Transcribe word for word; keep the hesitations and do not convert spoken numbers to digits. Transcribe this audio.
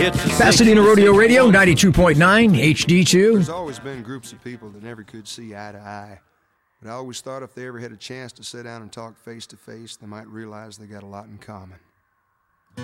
Pasadena Rodeo Radio, ninety-two point nine H D two. There's always been groups of people that never could see eye to eye. But I always thought if they ever had a chance to sit down and talk face to face, they might realize they got a lot in common.